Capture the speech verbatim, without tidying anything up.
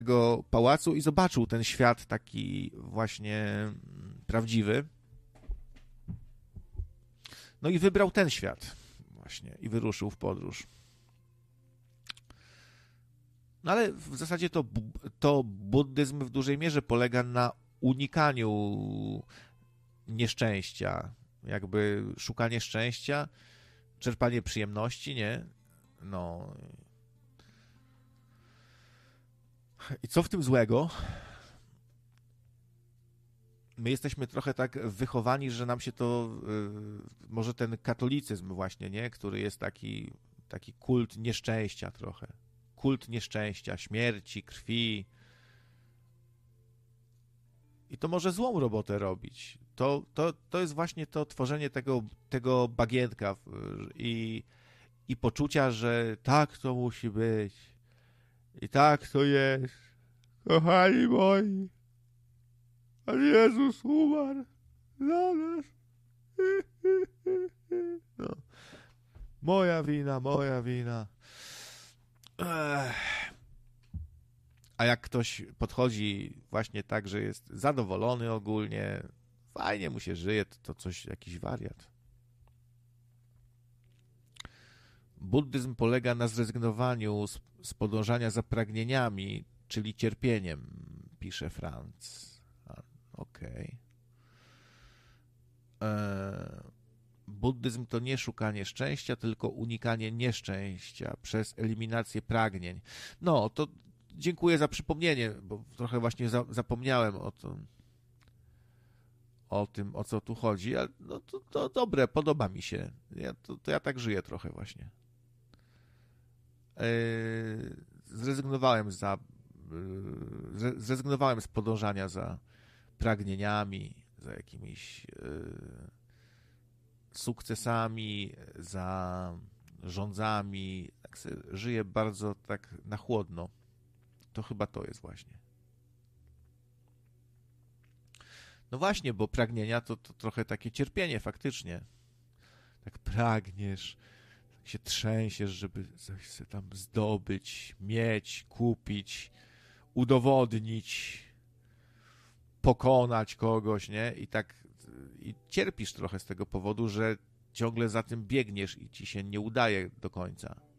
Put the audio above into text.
tego pałacu i zobaczył ten świat taki właśnie prawdziwy. No i wybrał ten świat właśnie i wyruszył w podróż. No ale w zasadzie to, to buddyzm w dużej mierze polega na unikaniu nieszczęścia, jakby szukanie szczęścia, czerpanie przyjemności, nie? No. I co w tym złego? My jesteśmy trochę tak wychowani, że nam się to, yy, może ten katolicyzm właśnie, nie? Który jest taki, taki kult nieszczęścia trochę. Kult nieszczęścia, śmierci, krwi. I to może złą robotę robić. To, to, to jest właśnie to tworzenie tego, tego bagienka i, i poczucia, że tak to musi być. I tak to jest. Kochani moi, Pan Jezus umarł za nas. No. Moja wina, moja wina. Ech. A jak ktoś podchodzi właśnie tak, że jest zadowolony ogólnie, fajnie mu się żyje, to, to coś, jakiś wariat. Buddyzm polega na zrezygnowaniu z, z podążania za pragnieniami, czyli cierpieniem, pisze Franz. Okej. Okay. Buddyzm to nie szukanie szczęścia, tylko unikanie nieszczęścia przez eliminację pragnień. No, to dziękuję za przypomnienie, bo trochę właśnie za, zapomniałem o tym, o tym, o co tu chodzi. Ale no to, to dobre, podoba mi się. Ja, to, to ja tak żyję trochę właśnie. Yy, zrezygnowałem za, yy, zrezygnowałem z podążania za pragnieniami, za jakimiś yy, sukcesami, za rządzami. Tak sobie żyję bardzo tak na chłodno. To chyba to jest właśnie. No właśnie, bo pragnienia to, to trochę takie cierpienie faktycznie. Tak pragniesz, tak się trzęsiesz, żeby coś sobie tam zdobyć, mieć, kupić, udowodnić, pokonać kogoś, nie? I tak i cierpisz trochę z tego powodu, że ciągle za tym biegniesz i ci się nie udaje do końca.